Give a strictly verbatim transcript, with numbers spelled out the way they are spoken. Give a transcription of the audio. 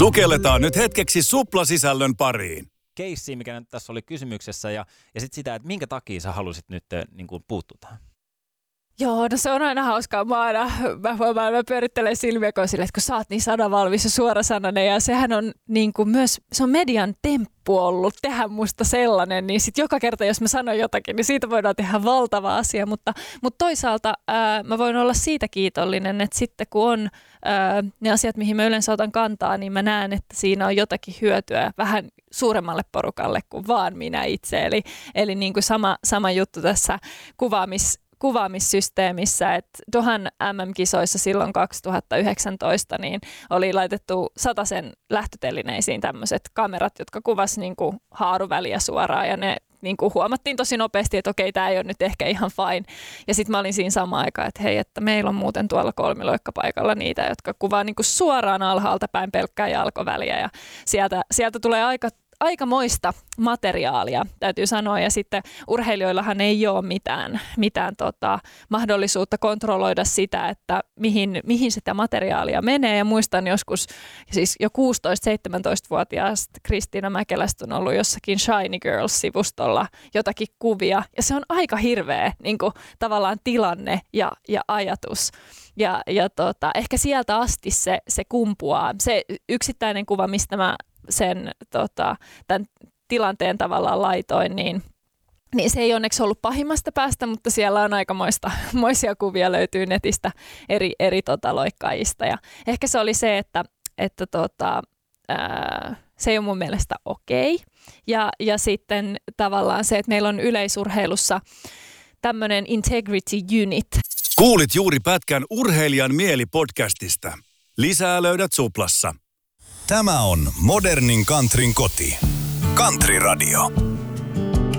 Sukelletaan nyt hetkeksi Supla-sisällön pariin. Keissiin, mikä nyt tässä oli kysymyksessä, ja, ja sitten sitä, että minkä takia sä halusit nyt niin kuin puuttua. Joo, no se on aina hauskaa. Mä aina, mä, mä, mä pyörittelen silmiä sille, että kun sä oot niin sanavalmis ja suorasanainen, ja sehän on niin kuin myös, se on median temppu ollut tehdä musta sellainen, niin sit joka kerta, jos mä sanon jotakin, niin siitä voidaan tehdä valtava asia, mutta, mutta toisaalta ää, mä voin olla siitä kiitollinen, että sitten kun on ää, ne asiat, mihin mä yleensä otan kantaa, niin mä näen, että siinä on jotakin hyötyä vähän suuremmalle porukalle kuin vaan minä itse, eli, eli niin kuin sama, sama juttu tässä kuvaamis kuvaamissysteemissä, että Dohan M M-kisoissa silloin kaksituhattayhdeksäntoista niin oli laitettu satasen lähtötelineisiin tämmöiset kamerat, jotka kuvasi niin kuin haaruväliä suoraan, ja ne niin kuin huomattiin tosi nopeasti, että okei, tämä ei ole nyt ehkä ihan fine. Ja sitten mä olin siinä samaan aikaan, että hei, että meillä on muuten tuolla kolmiloikkapaikalla niitä, jotka kuvaa niin kuin suoraan alhaalta päin pelkkää jalkoväliä, ja sieltä, sieltä tulee aika aikamoista materiaalia, täytyy sanoa, ja sitten urheilijoillahan ei ole mitään, mitään tota, mahdollisuutta kontrolloida sitä, että mihin, mihin sitä materiaalia menee, ja muistan joskus, siis jo kuusitoista-seitsemäntoista-vuotiaasta Kristiina Mäkelästä on ollut jossakin Shiny Girls-sivustolla jotakin kuvia, ja se on aika hirveä niin kuin, tavallaan tilanne ja, ja ajatus. Ja, ja tota, ehkä sieltä asti se, se kumpuaa. Se yksittäinen kuva, mistä mä sen tota, tämän tilanteen tavallaan laitoin, niin, niin se ei onneksi ollut pahimmasta päästä, mutta siellä on aikamoista moisia kuvia löytyy netistä eri, eri tota, loikkaajista. Ja ehkä se oli se, että, että tota, ää, se ei ole mun mielestä okei. Ja, ja sitten tavallaan se, että meillä on yleisurheilussa tämmöinen integrity unit. Kuulit juuri pätkän Urheilijan mieli-podcastista. Lisää löydät Suplassa. Tämä on modernin countryn koti. Country Radio.